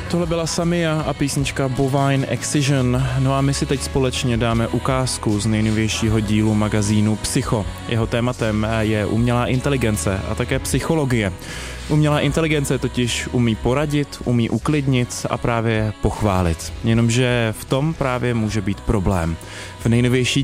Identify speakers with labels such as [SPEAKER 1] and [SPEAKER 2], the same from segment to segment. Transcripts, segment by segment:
[SPEAKER 1] Tohle byla Samia a písnička Bovine Excision. No a my si teď společně dáme ukázku z nejnovějšího dílu magazínu Psycho. Jeho tématem je umělá inteligence a také psychologie. Umělá inteligence totiž umí poradit, umí uklidnit a právě pochválit. Jenomže v tom právě může být problém. V nejnovější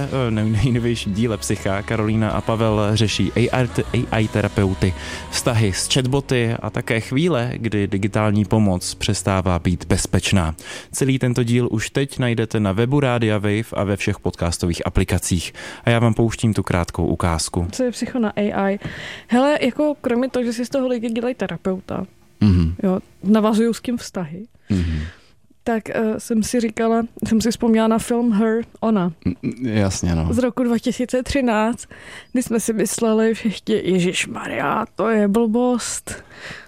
[SPEAKER 1] díle Psycha Karolína a Pavel řeší AI terapeuty, vztahy s chatboty a také chvíle, kdy digitální pomoc přestává být bezpečná. Celý tento díl už teď najdete na webu Rádia Wave a ve všech podcastových aplikacích. A já vám pouštím tu krátkou ukázku.
[SPEAKER 2] Co je Psycho na AI? Hele, jako kromě toho, že si z toho lidi dělají terapeuta, jo, navazují s kým vztahy, tak jsem si vzpomněla na film Her, ona.
[SPEAKER 3] Jasně, no.
[SPEAKER 2] Z roku 2013, kdy jsme si mysleli všichni, ježišmarja, to je blbost.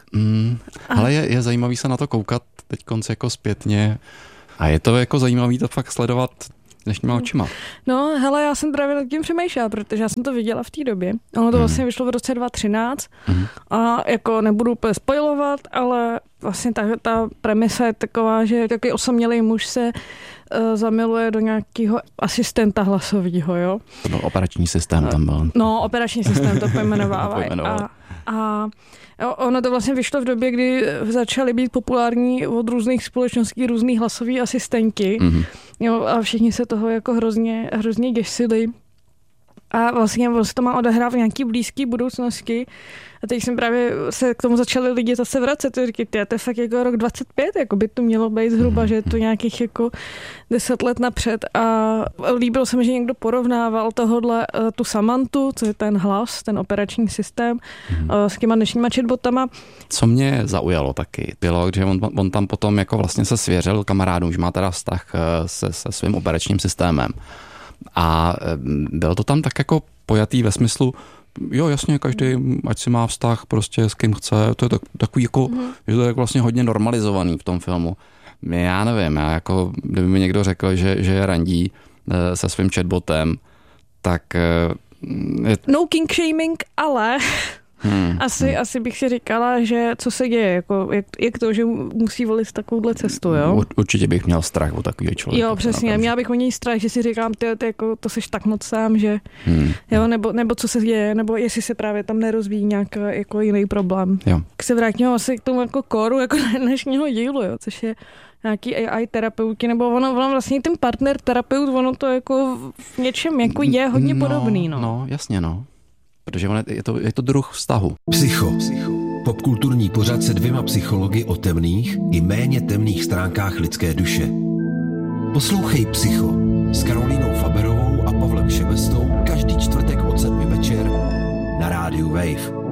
[SPEAKER 3] Ale je zajímavý se na to koukat teď konce jako zpětně a je to jako zajímavý to fakt sledovat dnešníma očima.
[SPEAKER 2] No, hele, já jsem právě nad tím přemýšlela, protože já jsem to viděla v té době. Ono to vlastně vyšlo v roce 2013 a jako nebudu úplně spoilovat, ale vlastně ta premisa je taková, že takový osamělý muž se zamiluje do nějakého asistenta hlasového, jo?
[SPEAKER 3] To byl operační systém tam byl.
[SPEAKER 2] No, operační systém to pojmenovávají. A ono to vlastně vyšlo v době, kdy začaly být populární od různých společností různý hlasový asistenti. Jo, a všichni se toho jako hrozně děsili. A vlastně to má odehrát v nějaký blízký budoucnosti. A teď jsem právě se k tomu začali lidi zase vracet. To je fakt jako rok 25, jako by to mělo být zhruba, že je to nějakých jako 10 let napřed. A líbilo se mi, že někdo porovnával tohodle tu Samantu, co je ten hlas, ten operační systém, s těma dnešníma chatbotama.
[SPEAKER 3] Co mě zaujalo taky, bylo, že on tam potom jako vlastně se svěřil kamarádům, že má teda vztah se svým operačním systémem. A bylo to tam tak jako pojatý ve smyslu, jo, jasně, každý, ať si má vztah prostě s kým chce, to je takový jako, že to je vlastně hodně normalizovaný v tom filmu. Já nevím, jako, kdyby mi někdo řekl, že je randí se svým chatbotem, tak...
[SPEAKER 2] No king shaming, ale... Asi bych si říkala, že co se děje, jako, jak to, že musí volit takovouhle cestu, jo?
[SPEAKER 3] Určitě bych měl strach o takového člověka.
[SPEAKER 2] Jo, přesně, měla bych o něj strach, že si říkám, ty jako, to seš tak moc sám, že jo, nebo co se děje, nebo jestli se právě tam nerozvíjí nějak jako jiný problém.
[SPEAKER 3] Jo.
[SPEAKER 2] Tak se vrátíme asi k tomu jako kóru, jako dnešního dílu, jo, což je nějaký AI terapeuti, nebo ono vlastně ten partner terapeut, ono to jako v něčem jako je hodně podobný, no.
[SPEAKER 3] No, jasně, no. Protože je to druh vztahu.
[SPEAKER 4] Psycho. Popkulturní pořad se 2 psychologi o temných i méně temných stránkách lidské duše. Poslouchej Psycho s Karolínou Faberovou a Pavlem Šebestou každý čtvrtek od 7 večer na rádiu Wave.